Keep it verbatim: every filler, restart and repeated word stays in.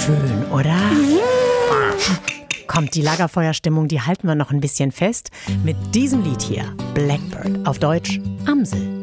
Schön, oder? Kommt, die Lagerfeuerstimmung, die halten wir noch ein bisschen fest mit diesem Lied hier. Blackbird, auf Deutsch Amsel.